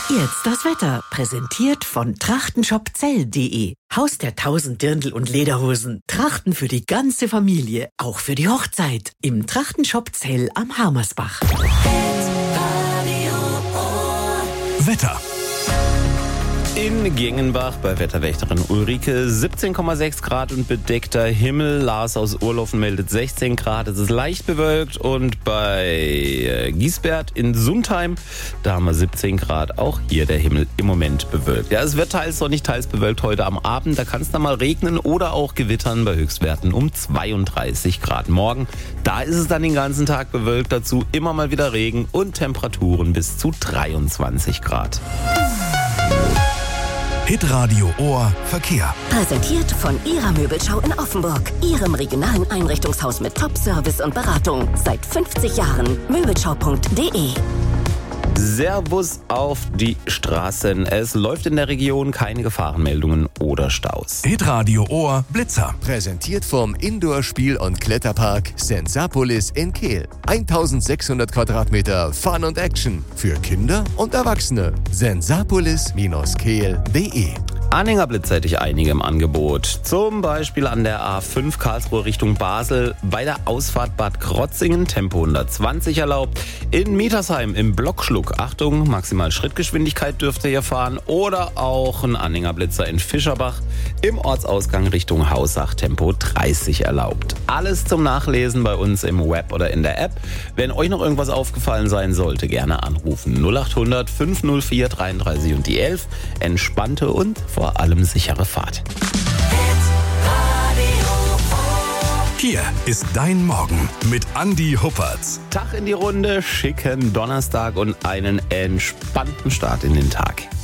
Jetzt das Wetter, präsentiert von trachtenshopzell.de. Haus der 1000 Dirndl und Lederhosen. Trachten für die ganze Familie, auch für die Hochzeit. Im Trachtenshop Zell am Harmersbach. Wetter. In Gengenbach bei Wetterwächterin Ulrike 17,6 Grad und bedeckter Himmel. Lars aus Urlaufen meldet 16 Grad. Es ist leicht bewölkt. Und bei Giesbert in Sundheim, da haben wir 17 Grad. Auch hier der Himmel im Moment bewölkt. Ja, es wird teils sonnig, teils bewölkt heute am Abend. Da kann es dann mal regnen oder auch gewittern bei Höchstwerten um 32 Grad. Morgen, da ist es dann den ganzen Tag bewölkt. Dazu immer mal wieder Regen und Temperaturen bis zu 23 Grad. Hitradio Ohr Verkehr. Präsentiert von Ihrer Möbelschau in Offenburg. Ihrem regionalen Einrichtungshaus mit Top-Service und Beratung. Seit 50 Jahren. Möbelschau.de. Servus auf die Straßen. Es läuft in der Region, keine Gefahrenmeldungen oder Staus. Hitradio Ohr Blitzer. Präsentiert vom Indoor-Spiel- und Kletterpark Sensapolis in Kehl. 1600 Quadratmeter Fun und Action für Kinder und Erwachsene. Sensapolis-kehl.de. Anhängerblitzer hätte ich einige im Angebot. Zum Beispiel an der A5 Karlsruhe Richtung Basel bei der Ausfahrt Bad Krotzingen, Tempo 120 erlaubt. In Mietersheim im Blockschluck, Achtung, maximal Schrittgeschwindigkeit dürft ihr hier fahren. Oder auch ein Anhängerblitzer in Fischerbach im Ortsausgang Richtung Hausach, Tempo 30 erlaubt. Alles zum Nachlesen bei uns im Web oder in der App. Wenn euch noch irgendwas aufgefallen sein sollte, gerne anrufen. 0800 504 33 und die 11. Entspannte und vor allem sichere Fahrt. Hier ist dein Morgen mit Andi Huppertz. Tag in die Runde, schicken Donnerstag und einen entspannten Start in den Tag.